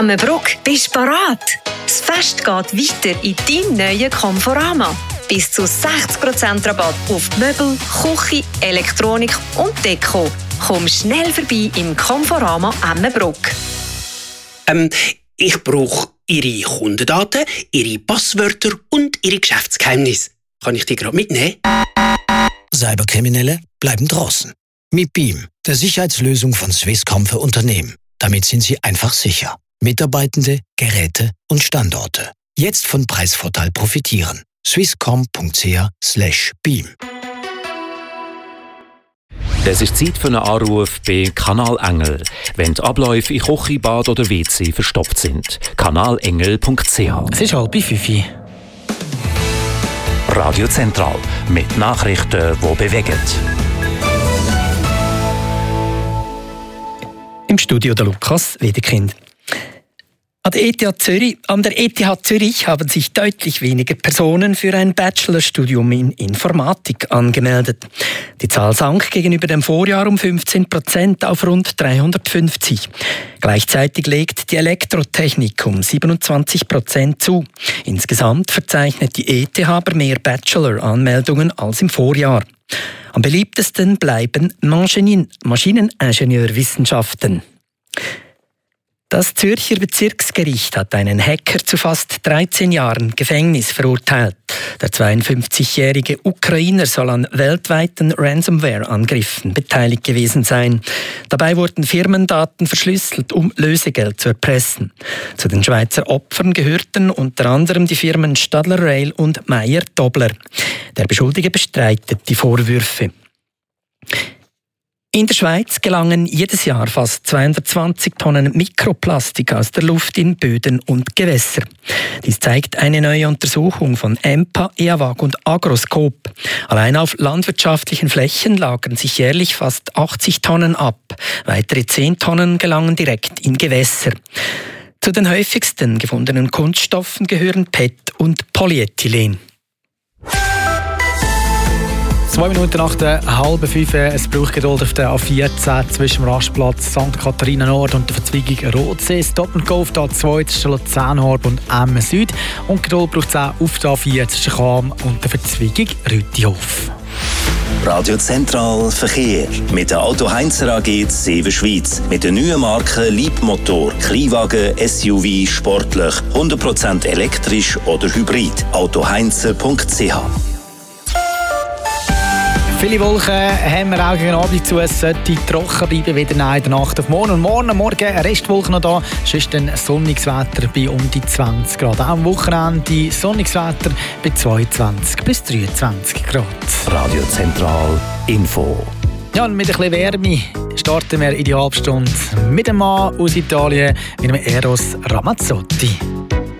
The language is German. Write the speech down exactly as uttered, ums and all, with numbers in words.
Emmenbruck, bist du bereit? Das Fest geht weiter in deinem neuen Conforama. Bis zu sechzig Prozent Rabatt auf Möbel, Küche, Elektronik und Deko. Komm schnell vorbei im Conforama Emmenbruck. Ähm, ich brauche Ihre Kundendaten, Ihre Passwörter und Ihre Geschäftsgeheimnisse. Kann ich die gerade mitnehmen? Cyberkriminelle bleiben draußen. Mit Beam, der Sicherheitslösung von Swisscom für Unternehmen. Damit sind Sie einfach sicher. Mitarbeitende, Geräte und Standorte. Jetzt von Preisvorteil profitieren. swisscom.ch slash beam. Es ist Zeit für einen Anruf bei Kanal Engel, wenn die Abläufe in Küche, Bad oder W C verstopft sind. kanalengel punkt c h. Es ist halb fünf. Radio Zentral mit Nachrichten, die bewegen. Im Studio der Lukas Wedekind. An der E T H Zürich, an der E T H Zürich haben sich deutlich weniger Personen für ein Bachelorstudium in Informatik angemeldet. Die Zahl sank gegenüber dem Vorjahr um fünfzehn Prozent auf rund dreihundertfünfzig. Gleichzeitig legt die Elektrotechnik um siebenundzwanzig Prozent zu. Insgesamt verzeichnet die E T H aber mehr Bachelor-Anmeldungen als im Vorjahr. Am beliebtesten bleiben Maschinen- Maschineningenieurwissenschaften. Das Zürcher Bezirksgericht hat einen Hacker zu fast dreizehn Jahren Gefängnis verurteilt. Der zweiundfünfzigjährige Ukrainer soll an weltweiten Ransomware-Angriffen beteiligt gewesen sein. Dabei wurden Firmendaten verschlüsselt, um Lösegeld zu erpressen. Zu den Schweizer Opfern gehörten unter anderem die Firmen Stadler Rail und Meyer Dobler. Der Beschuldigte bestreitet die Vorwürfe. In der Schweiz gelangen jedes Jahr fast zweihundertzwanzig Tonnen Mikroplastik aus der Luft in Böden und Gewässer. Dies zeigt eine neue Untersuchung von E M P A, E A W A G und Agroscope. Allein auf landwirtschaftlichen Flächen lagern sich jährlich fast achtzig Tonnen ab. Weitere zehn Tonnen gelangen direkt in Gewässer. Zu den häufigsten gefundenen Kunststoffen gehören P E T und Polyethylen. Zwei Minuten nach der halben fünf. Es braucht Geduld auf der A vierzehn zwischen dem Rastplatz Sankt Katharina Nord und der Verzweigung Rotsee. Stop and Go auf der A zwei zwischen Luzernhorb und Emmen Süd. Und Geduld braucht es auch auf der A vier zwischen Cham und der Verzweigung Rütihof. Radio Zentral Verkehr mit der Auto Heinzer A G Seven Schweiz. Mit der neuen Marke Leapmotor, Kleinwagen, S U V, sportlich, hundert Prozent elektrisch oder hybrid. auto heinzer punkt c h. Viele Wolken haben wir auch gegen Abend zu. Es sollte trocken bleiben, wieder in der Nacht auf morgen. Und morgen, morgen Restwolken noch da. Sonst ein sonniges Wetter bei um die zwanzig Grad. Auch am Wochenende sonniges Wetter bei zweiundzwanzig bis dreiundzwanzig Grad. Radio Zentral Info. Ja, und mit ein bisschen Wärme starten wir in die Halbstunde mit einem Mann aus Italien, mit dem Eros Ramazzotti.